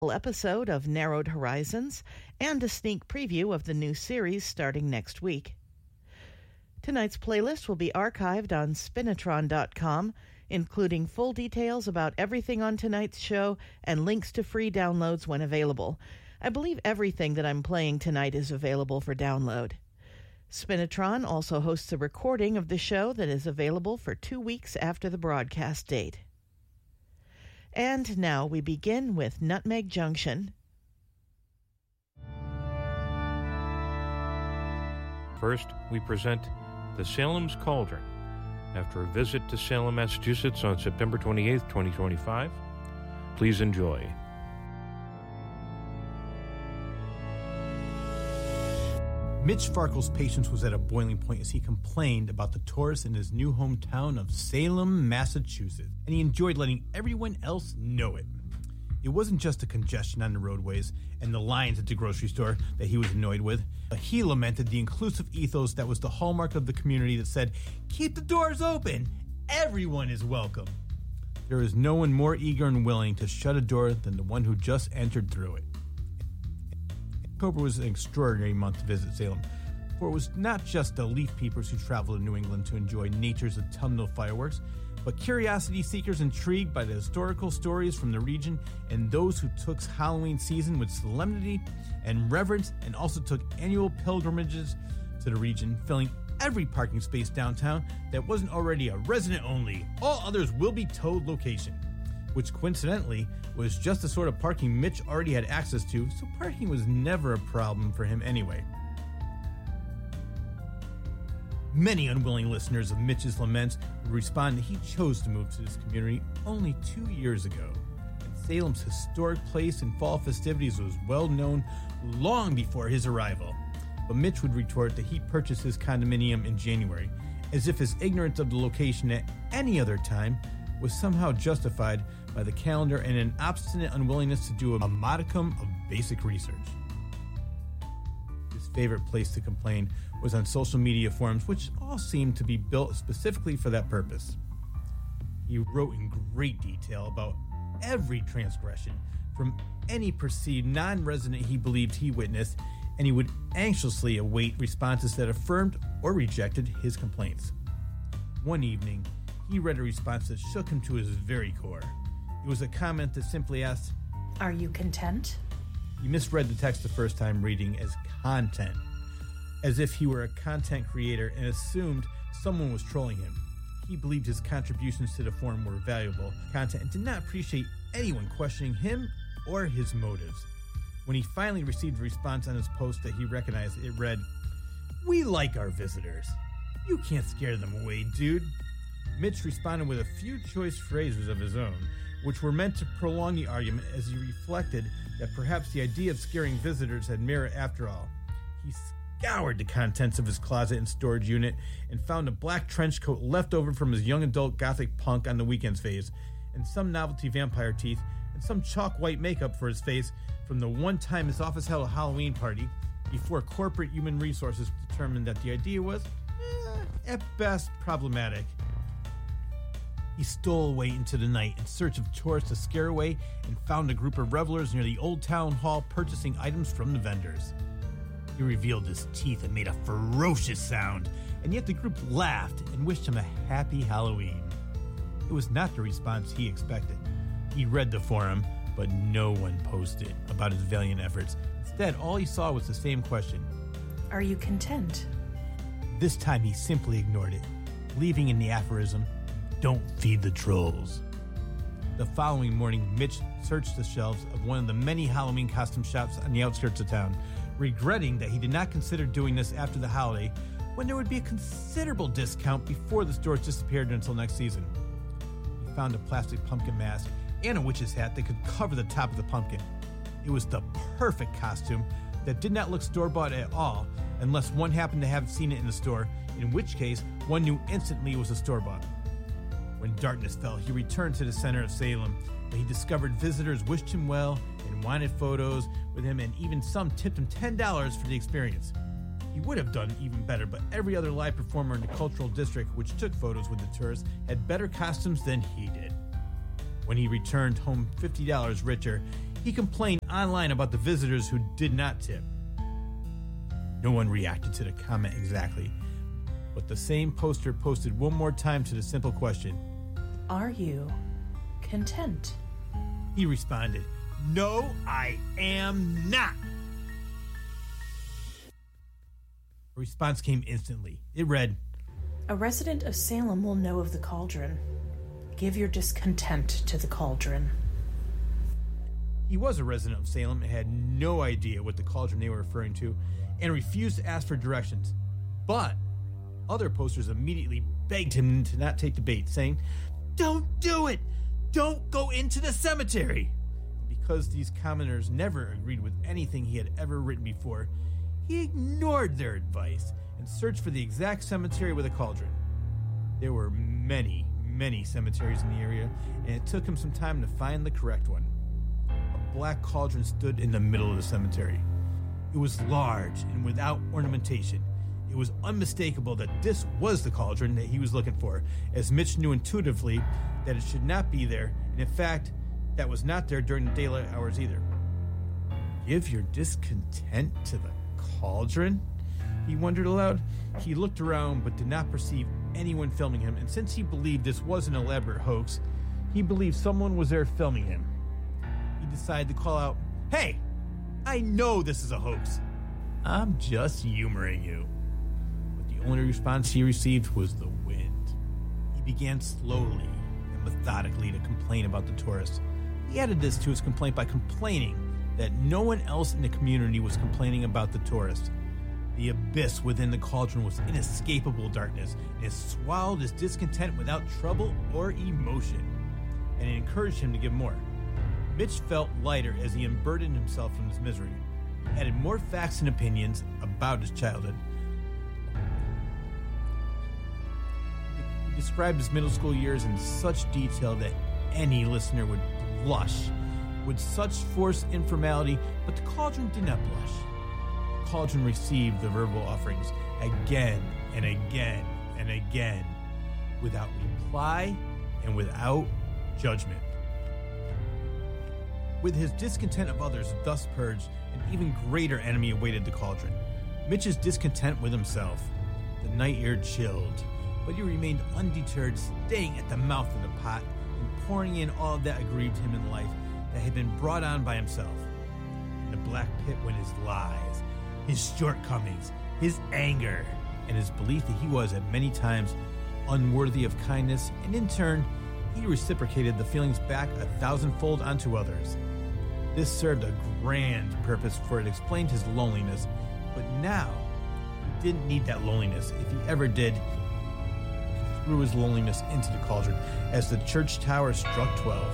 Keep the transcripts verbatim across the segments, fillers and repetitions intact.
episode of Narrowed Horizons and a sneak preview of the new series starting next week. Tonight's playlist will be archived on Spinitron dot com, including full details about everything on tonight's show and links to free downloads when available. I believe everything that I'm playing tonight is available for download. Spinitron also hosts a recording of the show that is available for two weeks after the broadcast date. And now we begin with Nutmeg Junction. First, we present The Salem's Cauldron. After a visit to Salem, Massachusetts on September twenty-eighth, twenty twenty-five, please enjoy. Mitch Farkle's patience was at a boiling point as he complained about the tourists in his new hometown of Salem, Massachusetts, and he enjoyed letting everyone else know it. It wasn't just the congestion on the roadways and the lines at the grocery store that he was annoyed with, but he lamented the inclusive ethos that was the hallmark of the community that said, "Keep the doors open, everyone is welcome." There is no one more eager and willing to shut a door than the one who just entered through it. October was an extraordinary month to visit Salem, for it was not just the leaf peepers who traveled to New England to enjoy nature's autumnal fireworks, but curiosity seekers intrigued by the historical stories from the region and those who took Halloween season with solemnity and reverence and also took annual pilgrimages to the region, filling every parking space downtown that wasn't already a resident-only, all others will be towed location, which coincidentally was just the sort of parking Mitch already had access to, so parking was never a problem for him anyway. Many unwilling listeners of Mitch's laments would respond that he chose to move to this community only two years ago, and Salem's historic place in fall festivities was well known long before his arrival. But Mitch would retort that he purchased his condominium in January, as if his ignorance of the location at any other time was somehow justified by the calendar and an obstinate unwillingness to do a modicum of basic research. His favorite place to complain was on social media forums, which all seemed to be built specifically for that purpose. He wrote in great detail about every transgression from any perceived non-resident he believed he witnessed, and he would anxiously await responses that affirmed or rejected his complaints. One evening, he read a response that shook him to his very core. It was a comment that simply asked, "Are you content?" He misread the text the first time reading as content, as if he were a content creator and assumed someone was trolling him. He believed his contributions to the forum were valuable content and did not appreciate anyone questioning him or his motives. When he finally received a response on his post that he recognized, it read, "We like our visitors. You can't scare them away, dude." Mitch responded with a few choice phrases of his own, which were meant to prolong the argument as he reflected that perhaps the idea of scaring visitors had merit after all. He scoured the contents of his closet and storage unit and found a black trench coat left over from his young adult gothic punk on the weekends phase, and some novelty vampire teeth, and some chalk white makeup for his face from the one time his office held a Halloween party before corporate human resources determined that the idea was, eh, at best, problematic. He stole away into the night in search of tourists to scare away and found a group of revelers near the old town hall purchasing items from the vendors. He revealed his teeth and made a ferocious sound, and yet the group laughed and wished him a happy Halloween. It was not the response he expected. He read the forum, but no one posted about his valiant efforts. Instead, all he saw was the same question. "Are you content?" This time he simply ignored it, leaving in the aphorism, "Don't feed the trolls." The following morning, Mitch searched the shelves of one of the many Halloween costume shops on the outskirts of town, regretting that he did not consider doing this after the holiday, when there would be a considerable discount before the stores disappeared until next season. He found a plastic pumpkin mask and a witch's hat that could cover the top of the pumpkin. It was the perfect costume that did not look store-bought at all, unless one happened to have seen it in the store, in which case one knew instantly it was a store-bought. When darkness fell, he returned to the center of Salem, where he discovered visitors wished him well and wanted photos with him, and even some tipped him ten dollars for the experience. He would have done even better, but every other live performer in the cultural district which took photos with the tourists had better costumes than he did. When he returned home fifty dollars richer, He complained online about the visitors who did not tip. No one reacted to the comment exactly, but the same poster posted one more time to the simple question, Are you content? He responded, No, I am not. A response came instantly. It read, A resident of Salem will know of the cauldron. Give your discontent to the cauldron. He was a resident of Salem and had no idea what the cauldron they were referring to and refused to ask for directions. But other posters immediately begged him to not take the bait, saying, Don't do it! Don't go into the cemetery! Because these commoners never agreed with anything he had ever written before, he ignored their advice and searched for the exact cemetery with a cauldron. There were many, many cemeteries in the area, and it took him some time to find the correct one. A black cauldron stood in the middle of the cemetery. It was large and without ornamentation. It was unmistakable that this was the cauldron that he was looking for, as Mitch knew intuitively that it should not be there, and in fact, that was not there during the daylight hours either. Give your discontent to the cauldron? He wondered aloud. He looked around but did not perceive anyone filming him, and since he believed this was an elaborate hoax, he believed someone was there filming him. He decided to call out, Hey, I know this is a hoax. I'm just humoring you. But the only response he received was the wind. He began slowly and methodically to complain about the tourists. He added this to his complaint by complaining that no one else in the community was complaining about the tourists. The abyss within the cauldron was inescapable darkness, and it swallowed his discontent without trouble or emotion, and it encouraged him to give more. Mitch felt lighter as he unburdened himself from his misery. He added more facts and opinions about his childhood. He described his middle school years in such detail that any listener would blush with such forced informality, but the cauldron did not blush. The cauldron received the verbal offerings again and again and again, without reply and without judgment. With his discontent of others thus purged, an even greater enemy awaited the cauldron. Mitch's discontent with himself. The night air chilled, but he remained undeterred, staying at the mouth of the pot and pouring in all that aggrieved him in life that had been brought on by himself. In the black pit went his lies, his shortcomings, his anger, and his belief that he was at many times unworthy of kindness, and in turn, he reciprocated the feelings back a thousandfold onto others. This served a grand purpose, for it explained his loneliness, but now he didn't need that loneliness. If he ever did, he threw his loneliness into the cauldron as the church tower struck twelve.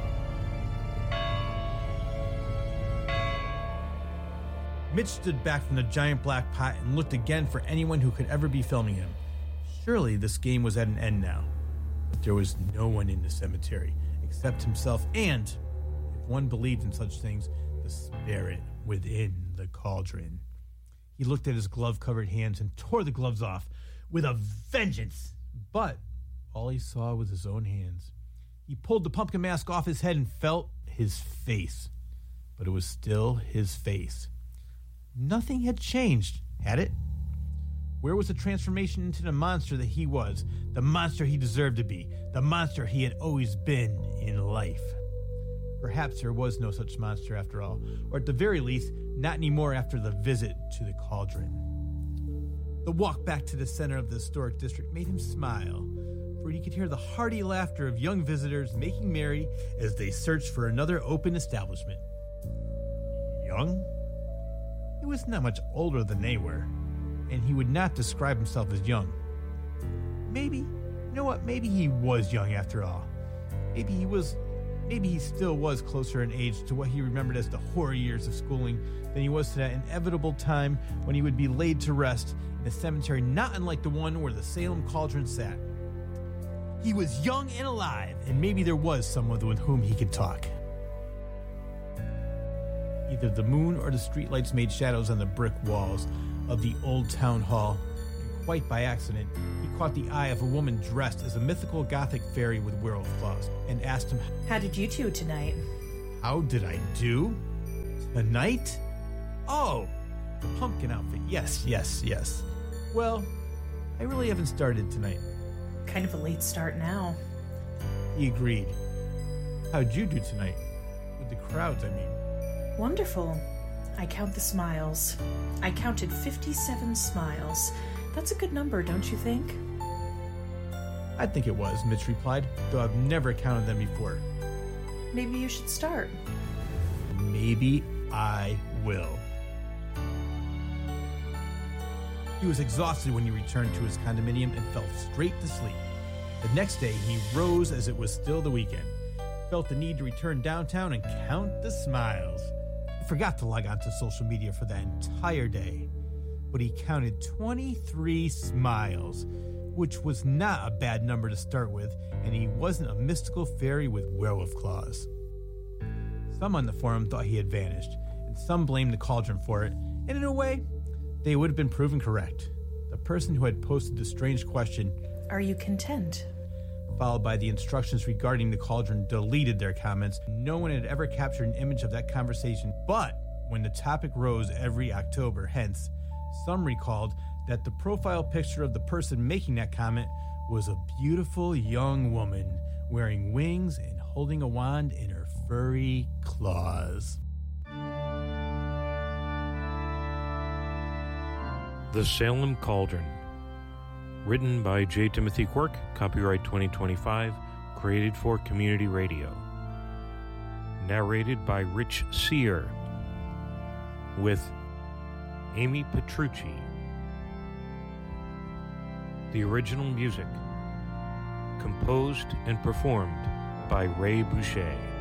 Mitch stood back from the giant black pot and looked again for anyone who could ever be filming him. Surely this game was at an end now. But there was no one in the cemetery except himself and, if one believed in such things, the spirit within the cauldron. He looked at his glove-covered hands and tore the gloves off with a vengeance. But all he saw was his own hands. He pulled the pumpkin mask off his head and felt his face. But it was still his face. Nothing had changed, had it? Where was the transformation into the monster that he was, the monster he deserved to be, the monster he had always been in life? Perhaps there was no such monster after all, or at the very least, not anymore after the visit to the cauldron. The walk back to the center of the historic district made him smile, for he could hear the hearty laughter of young visitors making merry as they searched for another open establishment. Young? He was not much older than they were, and he would not describe himself as young. Maybe, you know what, maybe he was young after all. Maybe he was, maybe he still was closer in age to what he remembered as the horror years of schooling than he was to that inevitable time when he would be laid to rest in a cemetery not unlike the one where the Salem cauldron sat. He was young and alive, and maybe there was someone with whom he could talk. Either the moon or the streetlights made shadows on the brick walls of the old town hall, and quite by accident, he caught the eye of a woman dressed as a mythical Gothic fairy with werewolf claws, and asked him, How did you two tonight? How did I do? Tonight? Oh, the pumpkin outfit. Yes, yes, yes. Well, I really haven't started tonight. Kind of a late start now. He agreed. How'd you do tonight? With the crowds, I mean. Wonderful. I count the smiles. I counted fifty-seven smiles. That's a good number, don't you think? I think it was, Mitch replied, though I've never counted them before. Maybe you should start. Maybe I will. He was exhausted when he returned to his condominium and fell straight to sleep. The next day, he rose as it was still the weekend, felt the need to return downtown and count the smiles. He forgot to log on to social media for that entire day, but he counted twenty-three smiles, which was not a bad number to start with, and he wasn't a mystical fairy with werewolf claws. Some on the forum thought he had vanished, and some blamed the cauldron for it, and in a way, they would have been proven correct. The person who had posted the strange question, "Are you content?" followed by the instructions regarding the cauldron, deleted their comments. No one had ever captured an image of that conversation, but when the topic rose every October, hence, some recalled that the profile picture of the person making that comment was a beautiful young woman wearing wings and holding a wand in her furry claws. The Salem Cauldron. Written by J. Timothy Quirk, copyright twenty twenty-five, created for Community Radio. Narrated by Rich Sear, with Amy Petrucci. The original music, composed and performed by Ray Boucher.